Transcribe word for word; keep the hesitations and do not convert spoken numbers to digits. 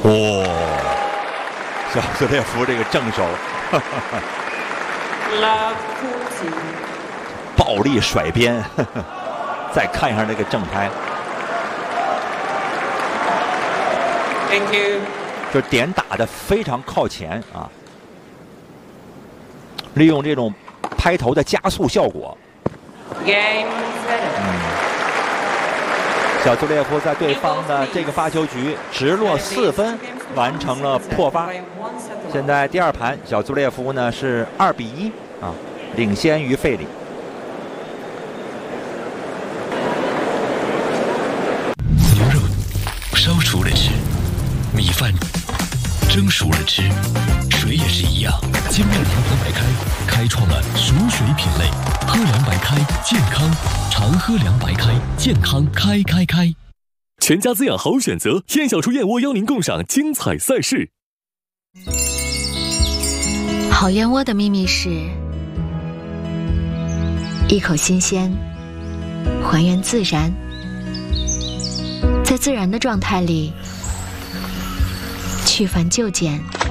哦，小兹列夫这个正手，哈哈哈，暴力甩鞭，呵呵，再看一下这个正拍。 Thank you。 就点打的非常靠前啊，利用这种拍头的加速效果。 Game。 嗯。 小兹列夫在对方的这个发球局直落四分，完成了破发。现在第二盘，小兹列夫呢是二比一啊，领先于费里。 牛肉烧熟了吃，米饭蒸熟了吃，水也是一样。精酿联合白开开创了熟水品类，喝凉白开健康。 常喝凉白开，健康开开开。 全家滋养好选择，燕小厨燕窝邀您共赏精彩赛事。 好燕窝的秘密是：一口新鲜，还原自然，在自然的状态里去繁就简。